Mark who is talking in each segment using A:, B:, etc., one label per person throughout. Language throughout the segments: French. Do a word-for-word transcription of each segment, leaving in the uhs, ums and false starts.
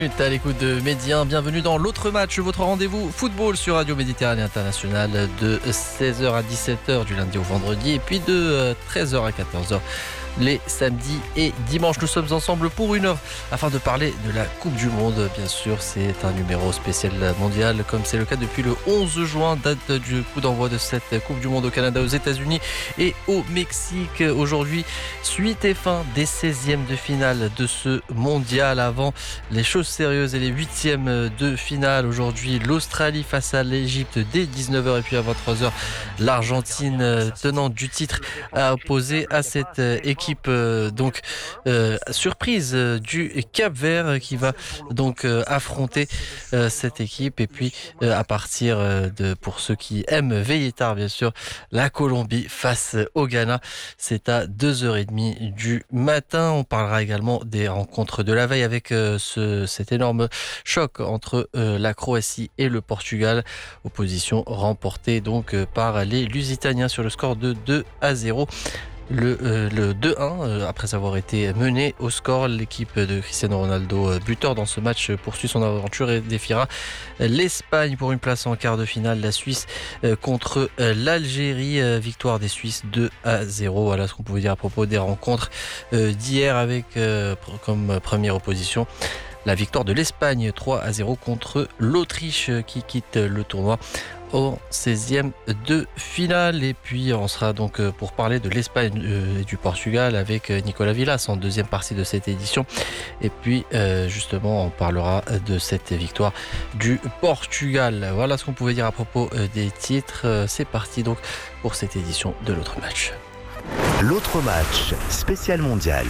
A: À l'écoute de Médien, bienvenue dans l'autre match, votre rendez-vous football sur Radio Méditerranée Internationale de seize heures à dix-sept heures du lundi au vendredi et puis de treize heures à quatorze heures les samedis et dimanches. Nous sommes ensemble pour une heure afin de parler de la Coupe du Monde. Bien sûr, c'est un numéro spécial mondial comme c'est le cas depuis le onze juin, date du coup d'envoi de cette Coupe du Monde au Canada, aux États-Unis et au Mexique. Aujourd'hui, suite et fin des seizièmes de finale de ce mondial. Avant les choses sérieuses et les huitièmes de finale, aujourd'hui l'Australie face à l'Égypte dès dix-neuf heures et puis à vingt-trois heures l'Argentine tenante du titre à opposer à cette équipe euh, donc euh, surprise euh, du Cap-Vert qui va donc euh, affronter euh, cette équipe. Et puis euh, à partir euh, de, pour ceux qui aiment veiller tard bien sûr, la Colombie face au Ghana, c'est à deux heures trente du matin. On parlera également des rencontres de la veille avec euh, ce, cet énorme choc entre euh, la Croatie et le Portugal, opposition remportée donc euh, par les Lusitaniens sur le score de deux à zéro. Le, euh, le deux un, euh, après avoir été mené au score, l'équipe de Cristiano Ronaldo, euh, buteur dans ce match, euh, poursuit son aventure et défiera euh, l'Espagne pour une place en quart de finale. La Suisse euh, contre euh, l'Algérie, euh, victoire des Suisses deux à zéro. Voilà ce qu'on pouvait dire à propos des rencontres euh, d'hier avec euh, comme première opposition la victoire de l'Espagne trois à zéro contre l'Autriche euh, qui quitte le tournoi au seizième de finale. Et puis on sera donc pour parler de l'Espagne et du Portugal avec Nicolas Villas en deuxième partie de cette édition. Et puis euh, justement on parlera de cette victoire du Portugal. Voilà ce qu'on pouvait dire à propos des titres. C'est parti donc pour cette édition de l'autre match.
B: L'autre match spécial mondial.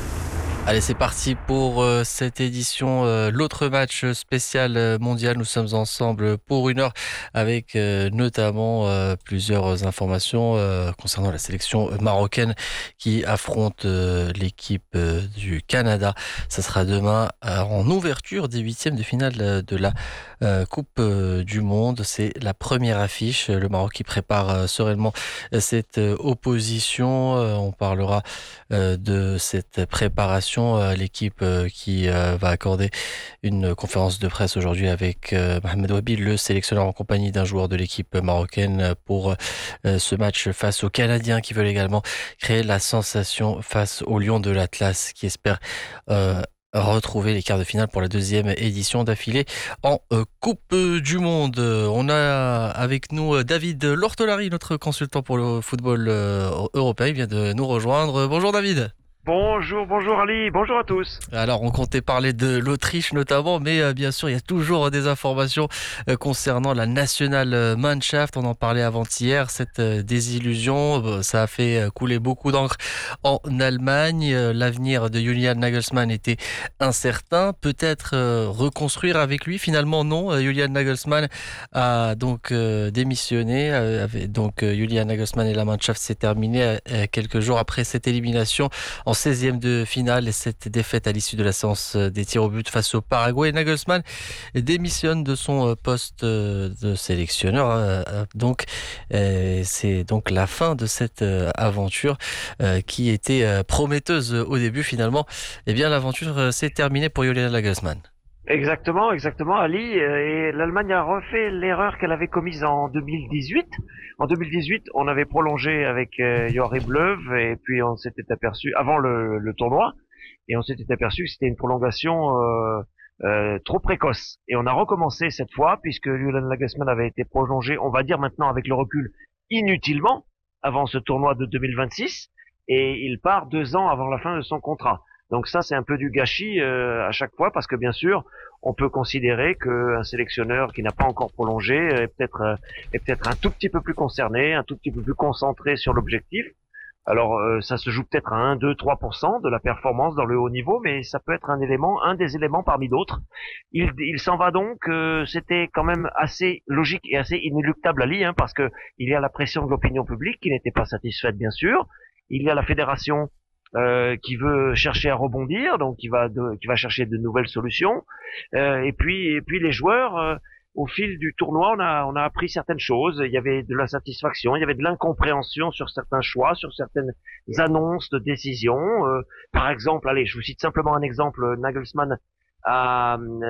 A: Allez, c'est parti pour euh, cette édition, euh, l'autre match spécial euh, mondial. Nous sommes ensemble pour une heure avec euh, notamment euh, plusieurs informations euh, concernant la sélection marocaine qui affronte euh, l'équipe euh, du Canada. Ça sera demain euh, en ouverture des huitièmes de finale de la euh, Coupe euh, du Monde. C'est la première affiche. Le Maroc qui prépare euh, sereinement euh, cette euh, opposition. Euh, on parlera euh, de cette préparation. L'équipe qui va accorder une conférence de presse aujourd'hui avec Mohamed Wabi, le sélectionneur, en compagnie d'un joueur de l'équipe marocaine pour ce match face aux Canadiens qui veulent également créer la sensation face aux Lions de l'Atlas qui espèrent euh, retrouver les quarts de finale pour la deuxième édition d'affilée en euh, Coupe du Monde. On a avec nous David Lortolari, notre consultant pour le football euh, européen. Il vient de nous rejoindre. Bonjour David.
C: Bonjour, bonjour Ali, bonjour à tous.
A: Alors on comptait parler de l'Autriche notamment, mais euh, bien sûr il y a toujours des informations euh, concernant la National Mannschaft. On en parlait avant-hier, cette euh, désillusion, euh, ça a fait euh, couler beaucoup d'encre en Allemagne. Euh, l'avenir de Julian Nagelsmann était incertain, peut-être euh, reconstruire avec lui. Finalement non, euh, Julian Nagelsmann a donc euh, démissionné. Euh, avait, donc euh, Julian Nagelsmann et la Mannschaft s'est terminé euh, quelques jours après cette élimination en seizième de finale et cette défaite à l'issue de la séance des tirs au but face au Paraguay. Nagelsmann démissionne de son poste de sélectionneur. Donc, c'est donc la fin de cette aventure qui était prometteuse au début. Finalement, eh bien, l'aventure s'est terminée pour Julian Nagelsmann.
C: Exactement, exactement, Ali. Et l'Allemagne a refait l'erreur qu'elle avait commise en deux mille dix-huit. En deux mille dix-huit, on avait prolongé avec euh, Joachim Löw et puis on s'était aperçu, avant le, le tournoi, et on s'était aperçu que c'était une prolongation euh, euh, trop précoce. Et on a recommencé cette fois, puisque Julian Nagelsmann avait été prolongé, on va dire maintenant avec le recul, inutilement, avant ce tournoi de deux mille vingt-six, et il part deux ans avant la fin de son contrat. Donc ça, c'est un peu du gâchis euh, à chaque fois, parce que bien sûr, on peut considérer qu'un sélectionneur qui n'a pas encore prolongé est peut-être euh, est peut-être un tout petit peu plus concerné, un tout petit peu plus concentré sur l'objectif. Alors euh, ça se joue peut-être à un, deux, trois pour cent de la performance dans le haut niveau, mais ça peut être un élément, un des éléments parmi d'autres. Il, il s'en va donc. Euh, c'était quand même assez logique et assez inéluctable à lire, hein, parce que il y a la pression de l'opinion publique qui n'était pas satisfaite, bien sûr. Il y a la fédération Euh, qui veut chercher à rebondir, donc qui va de, qui va chercher de nouvelles solutions. Euh, et puis et puis les joueurs, euh, au fil du tournoi, on a on a appris certaines choses. Il y avait de l'insatisfaction, il y avait de l'incompréhension sur certains choix, sur certaines annonces de décisions. Euh, par exemple, allez, je vous cite simplement un exemple. Nagelsmann à